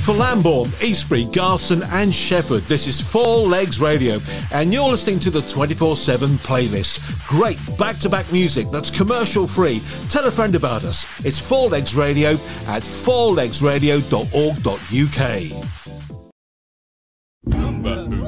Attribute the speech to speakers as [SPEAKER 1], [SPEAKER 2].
[SPEAKER 1] For Lambourne, Eastbury, Garston and Shefford, this is Four Legs Radio, and you're listening to the 24/7 playlist. Great back-to-back music that's commercial-free. Tell a friend about us. It's Four Legs Radio at fourlegsradio.org.uk.